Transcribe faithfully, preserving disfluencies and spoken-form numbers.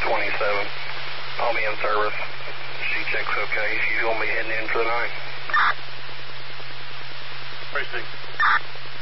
twenty-seven. I'll be in service. She checks okay. She's going to be heading in for the night. Precinct.